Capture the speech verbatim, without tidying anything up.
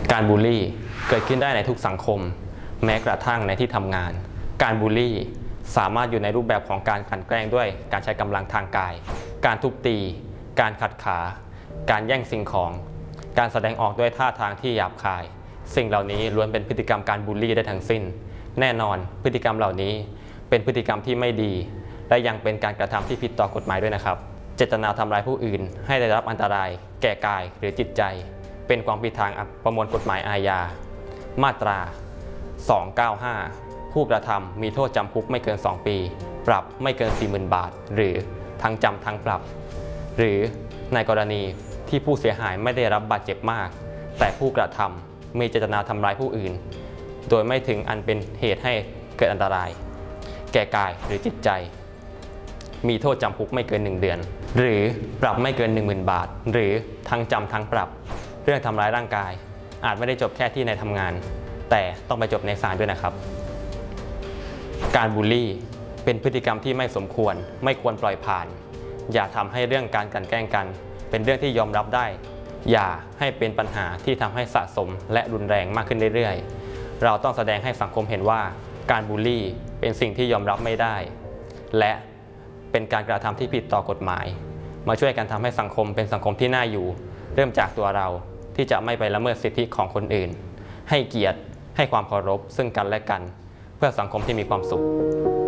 การบูลลี่เกิดขึ้นได้ในทุกสังคมแม้กระทั่งในที่ทำงานการบูลลี่สามารถอยู่ในรูปแบบของการกลั่นแกล้งด้วยการใช้กำลังทางกายการทุบตีการขัดขาการแย่งสิ่งของการแสดงออกด้วยท่าทางที่หยาบคายสิ่งเหล่านี้ล้วนเป็นพฤติกรรมการบูลลี่ได้ทั้งสิ้นแน่นอนพฤติกรรมเหล่านี้เป็นพฤติกรรมที่ไม่ดีและยังเป็นการกระทำที่ผิดต่อกฎหมายด้วยนะครับเจตนาทำร้ายผู้อื่นให้ได้รับอันตรายแก่กายหรือจิตใจเป็นความผิดทางประมวลกฎหมายอาญามาตราสองเก้าห้าผู้กระทำมีโทษจำคุกไม่เกินสองปีปรับไม่เกิน สี่หมื่น บาทหรือทั้งจำทั้งปรับหรือในกรณีที่ผู้เสียหายไม่ได้รับบาดเจ็บมากแต่ผู้กระทำมีเจตนาทำร้ายผู้อื่นโดยไม่ถึงอันเป็นเหตุให้เกิดอันตรายแก่กายหรือจิตใจมีโทษจำคุกไม่เกินหนึ่งเดือนหรือปรับไม่เกิน หนึ่งหมื่น บาทหรือทั้งจำทั้งปรับเรื่องทำร้ายร่างกายอาจไม่ได้จบแค่ที่ในทำงานแต่ต้องไปจบในศาลด้วยนะครับการบูลลี่เป็นพฤติกรรมที่ไม่สมควรไม่ควรปล่อยผ่านอย่าทำให้เรื่องการกลั่นแกล้งกันเป็นเรื่องที่ยอมรับได้อย่าให้เป็นปัญหาที่ทำให้สะสมและรุนแรงมากขึ้นเรื่อยๆเราต้องแสดงให้สังคมเห็นว่าการบูลลี่เป็นสิ่งที่ยอมรับไม่ได้และเป็นการกระทำที่ผิดต่อกฎหมายมาช่วยกันทำให้สังคมเป็นสังคมที่น่าอยู่เริ่มจากตัวเราที่จะไม่ไปละเมิดสิทธิของคนอื่นให้เกียรติให้ความเคารพซึ่งกันและกันเพื่อสังคมที่มีความสุข